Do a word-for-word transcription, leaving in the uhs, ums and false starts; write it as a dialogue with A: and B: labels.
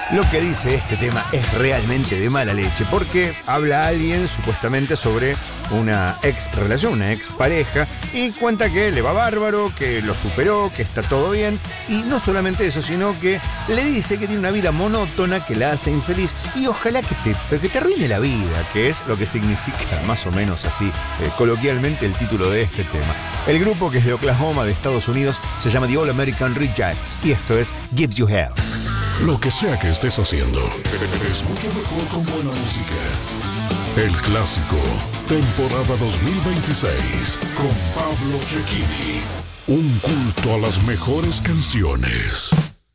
A: Lo que dice este tema es realmente de mala leche, porque habla alguien supuestamente sobre una ex relación, una ex pareja, y cuenta que le va bárbaro, que lo superó, que está todo bien, y no solamente eso, sino que le dice que tiene una vida monótona que la hace infeliz, y ojalá que te, pero que te arruine la vida, que es lo que significa más o menos así, eh, coloquialmente, el título de este tema. El grupo, que es de Oklahoma, de Estados Unidos, se llama The All American Rejects, y esto es Gives You Hell.
B: Lo que sea que estés haciendo, es mucho mejor con buena música. El Clásico, temporada dos mil veintiséis, con Pablo Cecchini. Un culto a las mejores canciones.